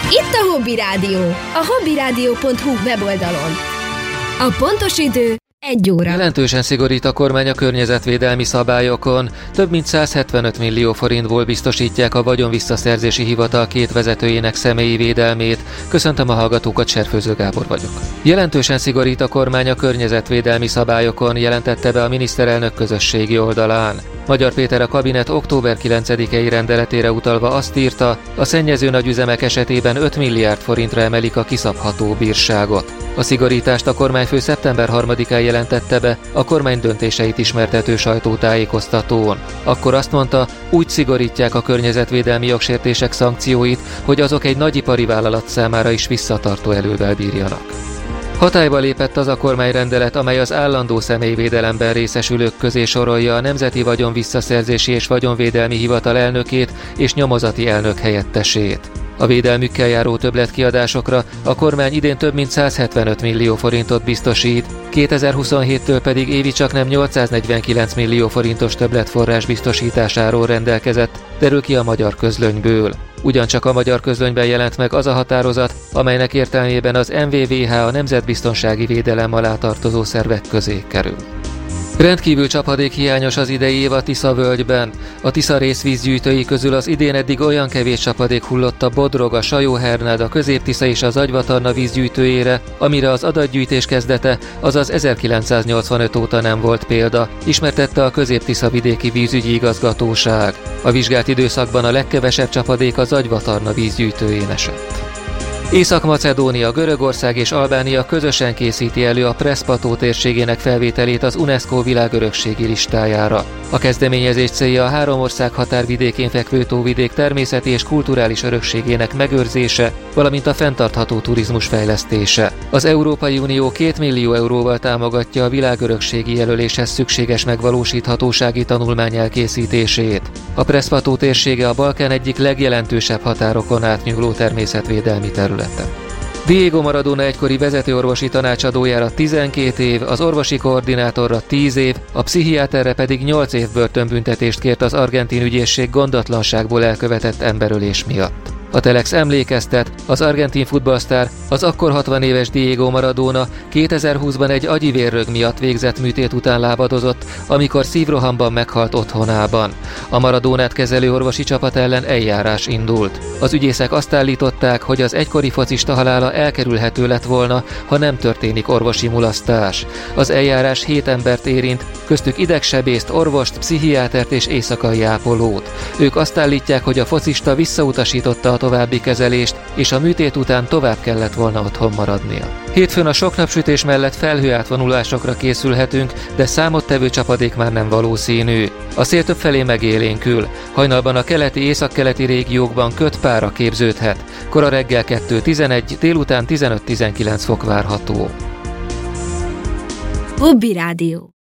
Itt a Hobby Rádió, a hobbyradio.hu weboldalon. A pontos idő 1 óra. Jelentősen szigorít a kormány a környezetvédelmi szabályokon. Több mint 175 millió forintból biztosítják a Vagyonvisszaszerzési Hivatal 2 vezetőjének személyi védelmét. Köszöntöm a hallgatókat, Serfőző Gábor vagyok. Jelentősen szigorít a kormány a környezetvédelmi szabályokon, jelentette be a miniszterelnök közösségi oldalán. Magyar Péter a kabinet október 9-i rendeletére utalva azt írta, a szennyező nagyüzemek esetében 5 milliárd forintra emelik a kiszabható bírságot. A szigorítást a kormányfő szeptember 3-án jelentette be a kormány döntéseit ismertető sajtótájékoztatón. Akkor azt mondta, úgy szigorítják a környezetvédelmi jogsértések szankcióit, hogy azok egy nagyipari vállalat számára is visszatartó elővel bírjanak. Hatályba lépett az a kormányrendelet, amely az állandó személyvédelemben részesülők közé sorolja a Nemzeti Vagyonvisszaszerzési és Vagyonvédelmi Hivatal elnökét és nyomozati elnök helyettesét. A védelmükkel járó többletkiadásokra a kormány idén több mint 175 millió forintot biztosít, 2027-től pedig évi csaknem 849 millió forintos többletforrás biztosításáról rendelkezett, derül ki a Magyar Közlönyből. Ugyancsak a Magyar Közlönyben jelent meg az a határozat, amelynek értelmében az NVVH a nemzetbiztonsági védelem alá tartozó szervek közé kerül. Rendkívül csapadékhiányos az idei év a Tisza-völgyben. A Tisza részvízgyűjtői közül az idén eddig olyan kevés csapadék hullott a Bodrog, a Sajó-Hernád, a Közép-Tisza és az Agyvatarna vízgyűjtőjére, amire az adatgyűjtés kezdete, azaz 1985 óta nem volt példa, ismertette a Közép-Tisza vidéki vízügyi igazgatóság. A vizsgált időszakban a legkevesebb csapadék az Agyvatarna vízgyűjtőjén esett. Észak-Macedónia, Görögország és Albánia közösen készíti elő a Preszpató térségének felvételét az UNESCO világörökségi listájára. A kezdeményezés célja a 3 ország határvidékén fekvő tóvidék természeti és kulturális örökségének megőrzése, valamint a fenntartható turizmus fejlesztése. Az Európai Unió 2 millió euróval támogatja a világörökségi jelöléshez szükséges megvalósíthatósági tanulmány elkészítését. A Preszpató térsége a Balkán egyik legjelentősebb határokon átnyúló természetvédelmi területe. Diego Maradona egykori vezetőorvosi tanácsadójára 12 év, az orvosi koordinátorra 10 év, a pszichiáterre pedig 8 év börtönbüntetést kért az argentin ügyészség gondatlanságból elkövetett emberölés miatt. A Telex emlékeztet, az argentin futballsztár, az akkor 60 éves Diego Maradona 2020-ban egy agyivérrög miatt végzett műtét után lábadozott, amikor szívrohamban meghalt otthonában. A Maradónát kezelő orvosi csapat ellen eljárás indult. Az ügyészek azt állították, hogy az egykori focista halála elkerülhető lett volna, ha nem történik orvosi mulasztás. Az eljárás 7 embert érint, köztük idegsebészt, orvost, pszichiátert és éjszakai ápolót. Ők azt állítják, hogy a focista visszautasította a további kezelést, és a műtét után tovább kellett volna otthon maradnia. Hétfőn a sok napsütés mellett felhőátvonulásokra készülhetünk, de számottevő csapadék már nem valószínű. A szél többfelé megélénkül. Hajnalban a keleti, északkeleti régiókban kötpára képződhet. Kora reggel 2-11, délután 15-19 fok várható. Hobby Rádió.